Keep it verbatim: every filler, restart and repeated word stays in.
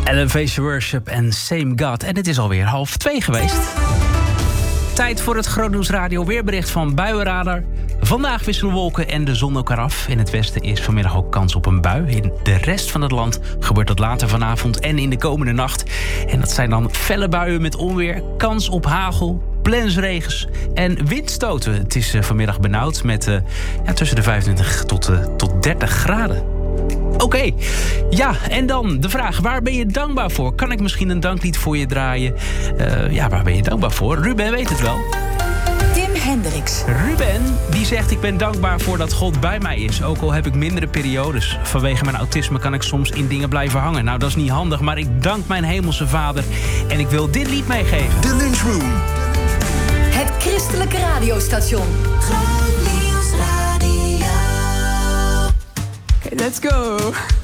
Elevation Worship en Same God. En het is alweer half twee geweest. Tijd voor het Grootnieuws Radio weerbericht van Buienradar. Vandaag wisselen wolken en de zon elkaar af. In het westen is vanmiddag ook kans op een bui. In de rest van het land gebeurt dat later vanavond en in de komende nacht. En dat zijn dan felle buien met onweer, kans op hagel, plensregens en windstoten. Het is uh, vanmiddag benauwd met uh, ja, tussen de vijfentwintig tot, uh, tot dertig graden. Oké, okay. Ja, en dan de vraag, waar ben je dankbaar voor? Kan ik misschien een danklied voor je draaien? Uh, ja, waar ben je dankbaar voor? Ruben weet het wel. Tim Hendricks. Ruben, die zegt, ik ben dankbaar voor dat God bij mij is. Ook al heb ik mindere periodes. Vanwege mijn autisme kan ik soms in dingen blijven hangen. Nou, dat is niet handig, maar ik dank mijn hemelse Vader. En ik wil dit lied meegeven. De Lunchroom. Het christelijke radiostation. Grootnieuws Radio. Okay, let's go.